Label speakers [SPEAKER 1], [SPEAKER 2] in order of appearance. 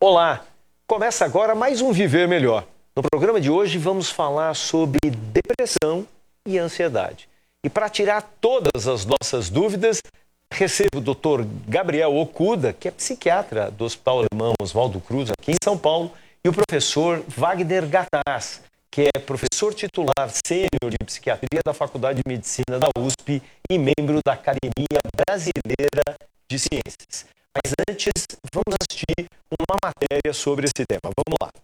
[SPEAKER 1] Olá! Começa agora mais um Viver Melhor. No programa de hoje vamos falar sobre depressão e ansiedade. E para tirar todas as nossas dúvidas, recebo o Dr. Gabriel Okuda, que é psiquiatra do Hospital Alemão Oswaldo Cruz, aqui em São Paulo, e o professor Wagner Gattas, que é professor titular sênior de psiquiatria da Faculdade de Medicina da USP e membro da Academia Brasileira de Ciências. Mas antes, vamos assistir uma matéria sobre esse tema. Vamos lá.